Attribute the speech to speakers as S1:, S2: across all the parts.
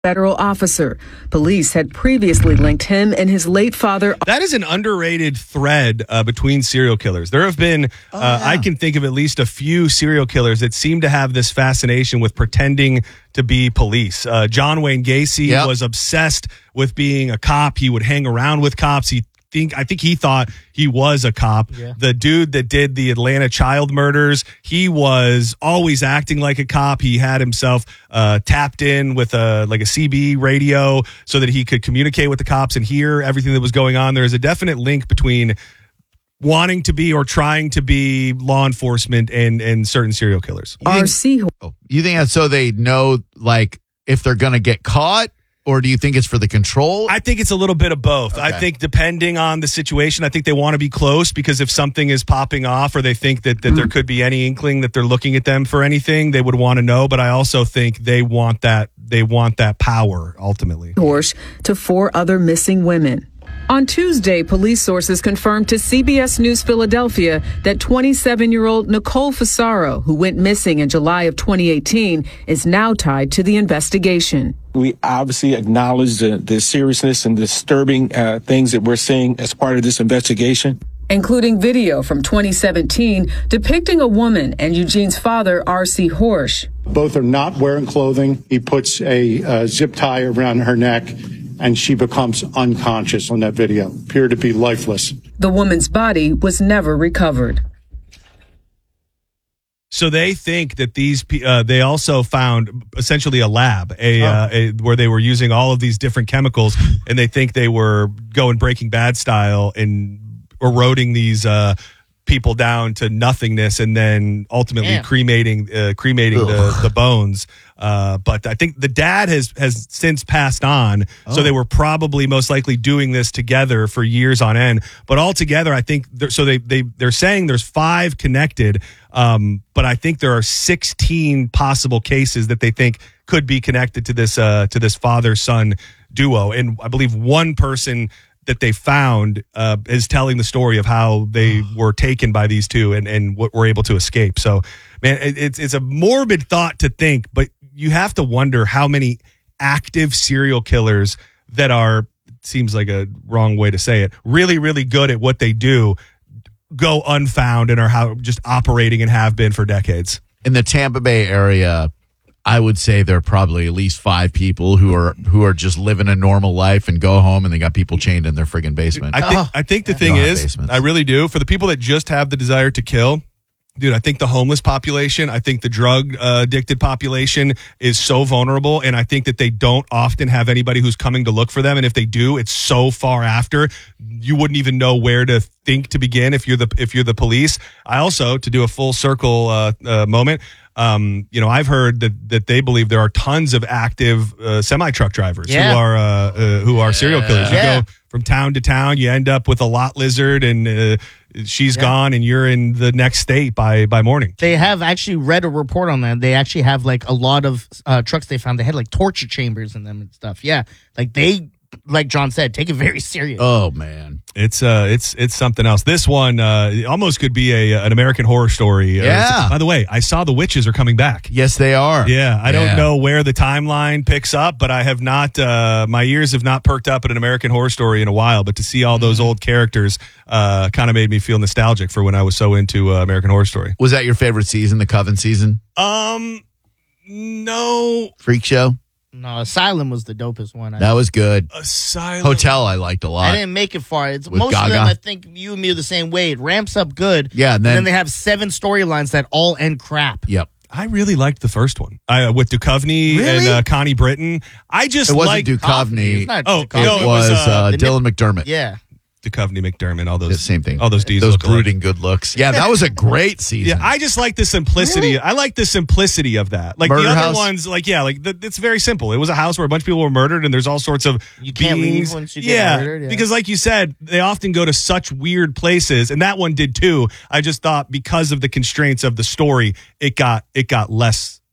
S1: federal officer. Police had previously linked him and his late father.
S2: That is an underrated thread between serial killers. There have been, I can think of at least a few serial killers that seem to have this fascination with pretending to be police. John Wayne Gacy was obsessed with being a cop. He would hang around with cops. I think he thought he was a cop. Yeah. The dude that did the Atlanta child murders, he was always acting like a cop. He had himself tapped in with a CB radio so that he could communicate with the cops and hear everything that was going on. There is a definite link between wanting to be or trying to be law enforcement and certain serial killers.
S3: You think that's so they know, like, if they're going to get caught? Or do you think it's for the control?
S2: I think it's a little bit of both. Okay. I think depending on the situation, I think they want to be close because if something is popping off or they think that there could be any inkling that they're looking at them for anything, they would want to know. But I also think they want that power ultimately.
S1: To 4 other missing women. On Tuesday, police sources confirmed to CBS News Philadelphia that 27-year-old Nicole Fasaro, who went missing in July of 2018, is now tied to the investigation.
S4: We obviously acknowledge the seriousness and disturbing things that we're seeing as part of this investigation,
S1: including video from 2017 depicting a woman and Eugene's father, R.C. Horsch.
S5: Both are not wearing clothing. He puts a zip tie around her neck, and she becomes unconscious on that video, appeared to be lifeless.
S1: The woman's body was never recovered.
S2: So they think that they also found essentially a lab, where they were using all of these different chemicals, and they think they were going Breaking Bad style and eroding these people down to nothingness, and then ultimately cremating the bones. But I think the dad has since passed on, so they were probably most likely doing this together for years on end. But altogether, I think they're saying there's 5 connected, but I think there are 16 possible cases that they think could be connected to this father-son duo, and I believe one person that they found is telling the story of how they were taken by these two and were able to escape. So, man, it's a morbid thought to think, but you have to wonder how many active serial killers that are, seems like a wrong way to say it, really, really good at what they do, go unfound and are just operating and have been for decades.
S3: In the Tampa Bay area, I would say there are probably at least 5 people who are just living a normal life and go home and they got people chained in their friggin' basement.
S2: I think the thing is, I really do, for the people that just have the desire to kill, dude, I think the homeless population, I think the drug addicted population is so vulnerable, and I think that they don't often have anybody who's coming to look for them, and if they do, it's so far after you wouldn't even know where to think to begin if you're the police. I also, to do a full circle moment, I've heard that they believe there are tons of active semi-truck drivers who are serial killers. You go from town to town, you end up with a lot lizard, and she's gone, and you're in the next state by morning.
S6: They have actually read a report on that. They actually have like a lot of trucks they found. They had like torture chambers in them and stuff. Yeah, like John said, take it very serious.
S3: Oh man,
S2: it's something else. This one almost could be an American Horror Story. By the way, I saw the witches are coming back.
S3: Yes, they are.
S2: Yeah, I don't know where the timeline picks up, but I have not. My ears have not perked up at an American Horror Story in a while. But to see all those old characters kind of made me feel nostalgic for when I was so into American Horror Story.
S3: Was that your favorite season, the Coven season?
S2: No.
S3: Freak Show.
S6: No, Asylum was the dopest one.
S3: That was good.
S2: Asylum.
S3: Hotel I liked a lot.
S6: I didn't make it far. Most of them, I think you and me are the same way. It ramps up good.
S3: Yeah, and
S6: then they have 7 storylines that all end crap.
S3: Yep.
S2: I really liked the first one with Duchovny and Connie Britton.
S3: It wasn't Duchovny.
S6: It
S3: was Dylan McDermott.
S6: Yeah.
S2: Duchovny, McDermott, all those
S3: the same thing.
S2: All those diesel,
S3: those brooding good looks. Yeah, that was a great season.
S2: Yeah, I just like the simplicity.
S6: Really?
S2: I like the simplicity of that. Like
S3: Murder
S2: the other
S3: House?
S2: ones, it's very simple. It was a house where a bunch of people were murdered, and there's all sorts of
S6: You can't leave once you get murdered. Yeah,
S2: because like you said, they often go to such weird places, and that one did too. I just thought because of the constraints of the story, it got less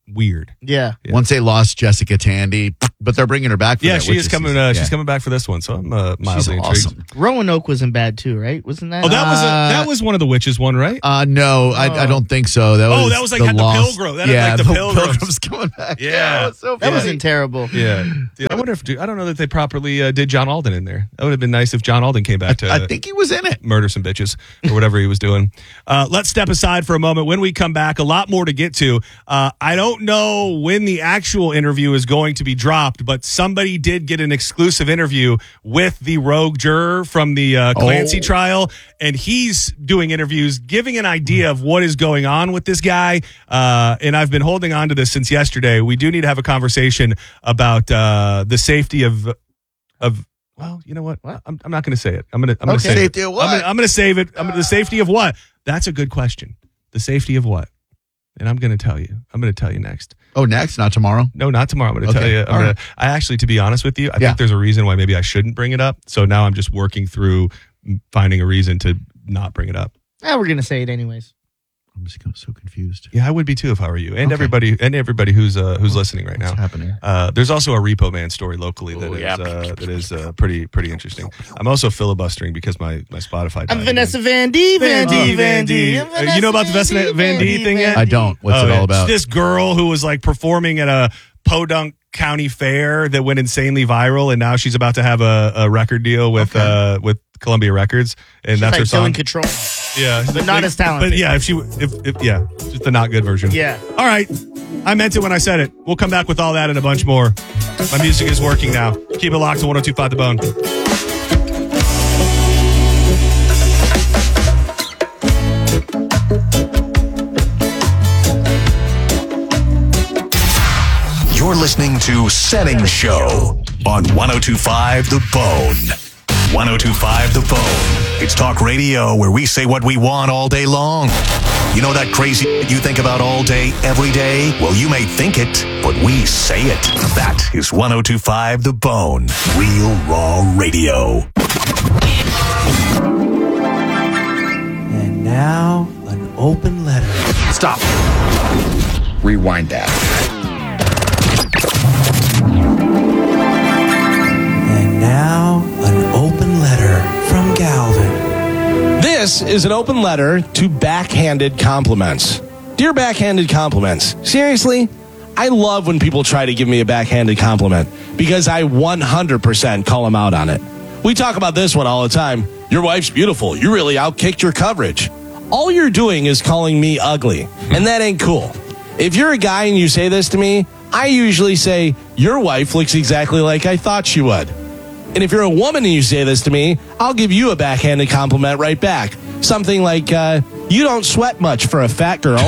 S2: weird.
S6: Yeah.
S3: Once they lost Jessica Tandy, but they're bringing her back for
S2: Yeah,
S3: that.
S2: she is coming. She's coming back for this one, so I'm mildly
S3: She's
S2: intrigued.
S3: awesome.
S6: Roanoke wasn't bad too, right? Wasn't that?
S2: Oh, that was one of the witches one, right?
S3: No, I don't think so. That was
S2: like had the Pilgrim. That had like the Pilgrims
S3: coming back.
S2: Yeah.
S3: That was so
S6: that
S3: funny.
S6: wasn't terrible.
S2: Yeah. Dude, I wonder if I don't know that they properly did John Alden in there. That would have been nice if John Alden came back to.
S3: I think he was in it.
S2: Murder some bitches or whatever he was doing. Let's step aside for a moment. When we come back, a lot more to get to. I don't know when the actual interview is going to be dropped, but somebody did get an exclusive interview with the rogue juror from the Clancy trial, and he's doing interviews, giving an idea of what is going on with this guy. And I've been holding on to this since yesterday. We do need to have a conversation about the safety of. Well, you know what? I'm not going to say it. I'm going to say
S3: Safety of what?
S2: I'm going to save it. The safety of what? That's a good question. The safety of what? And I'm going to tell you. I'm going to tell you next.
S3: Oh, next, not tomorrow.
S2: No, not tomorrow. I'm going to tell you. I actually, to be honest with you, I
S3: Yeah.
S2: think there's a reason why maybe I shouldn't bring it up. So now I'm just working through finding a reason to not bring it up.
S6: We're gonna say it anyways.
S3: I'm just so confused.
S2: Yeah, I would be too if I were you, and everybody who's listening right now.
S3: What's happening?
S2: There's also a Repo Man story locally that is pretty interesting. I'm also filibustering because my Spotify.
S6: I'm
S2: died
S6: Vanessa
S2: again.
S6: Van D.
S2: You know about the Vanessa Van D thing yet?
S3: I don't. What's it all about?
S2: It's this girl who was like performing at a Podunk County fair that went insanely viral, and now she's about to have a record deal with Columbia Records, and
S6: She's
S2: that's
S6: like
S2: her song.
S6: In control.
S2: Yeah,
S6: But not as talented.
S2: But yeah, if just the not good version.
S6: Yeah.
S2: All right, I meant it when I said it. We'll come back with all that and a bunch more. My music is working now. Keep it locked to 102.5 The Bone.
S7: You're listening to Setting Show on 102.5 The Bone. 102.5 The Bone. It's talk radio where we say what we want all day long. You know that crazy you think about all day, every day? Well, you may think it, but we say it. That is 102.5 The Bone. Real raw radio.
S8: And now, an open letter.
S9: Stop. Rewind that.
S8: And now, an open letter from Galvin.
S10: This is an open letter to backhanded compliments. Dear backhanded compliments, seriously, I love when people try to give me a backhanded compliment because I 100% call them out on it. We talk about this one all the time. Your wife's beautiful. You really outkicked your coverage. All you're doing is calling me ugly, and that ain't cool. If you're a guy and you say this to me, I usually say, your wife looks exactly like I thought she would. And if you're a woman and you say this to me, I'll give you a backhanded compliment right back. Something like, you don't sweat much for a fat girl.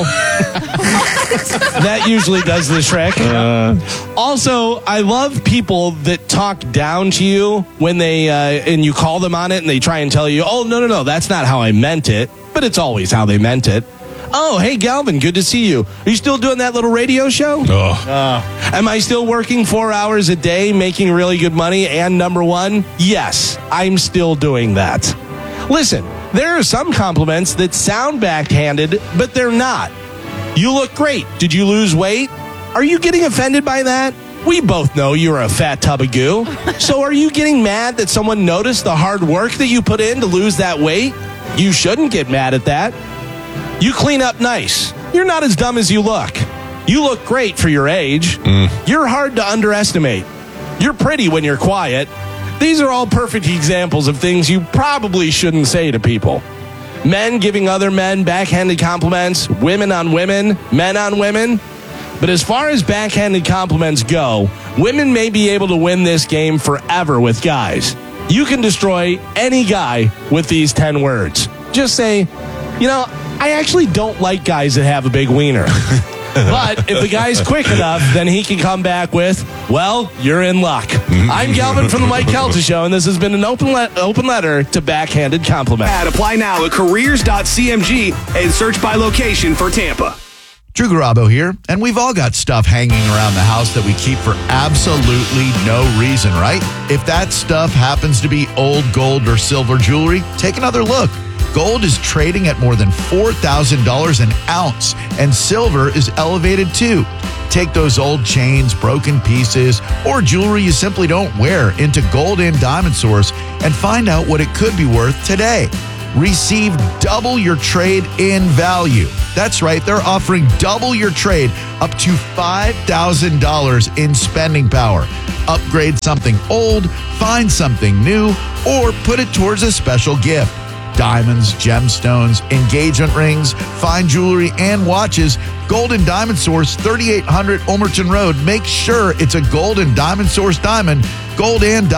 S10: That usually does the trick. Also, I love people that talk down to you when they, and you call them on it and they try and tell you, oh, no, that's not how I meant it. But it's always how they meant it. Oh, hey, Galvin, good to see you. Are you still doing that little radio show? Am I still working 4 hours a day, making really good money, and number one? Yes, I'm still doing that. Listen, there are some compliments that sound backhanded, but they're not. You look great. Did you lose weight? Are you getting offended by that? We both know you're a fat tub of goo. So are you getting mad that someone noticed the hard work that you put in to lose that weight? You shouldn't get mad at that. You clean up nice. You're not as dumb as you look. You look great for your age. You're hard to underestimate. You're pretty when you're quiet. These are all perfect examples of things you probably shouldn't say to people. Men giving other men backhanded compliments, women on women, men on women. But as far as backhanded compliments go, women may be able to win this game forever with guys. You can destroy any guy with these 10 words. Just say, I actually don't like guys that have a big wiener. But if the guy's quick enough, then he can come back with, well, you're in luck. I'm Galvin from the Mike Kelta Show, and this has been an open letter to backhanded compliment.
S11: Apply now at careers.cmg and search by location for Tampa.
S3: Drew Garabo here, and we've all got stuff hanging around the house that we keep for absolutely no reason, right? If that stuff happens to be old gold or silver jewelry, take another look. Gold is trading at more than $4,000 an ounce, and silver is elevated too. Take those old chains, broken pieces, or jewelry you simply don't wear into Gold and Diamond Source and find out what it could be worth today. Receive double your trade in value. That's right, they're offering double your trade up to $5,000 in spending power. Upgrade something old, find something new, or put it towards a special gift. Diamonds, gemstones, engagement rings, fine jewelry, and watches. Gold and Diamond Source, 3800 Ulmerton Road. Make sure it's a Gold and Diamond Source diamond. Gold and Diamond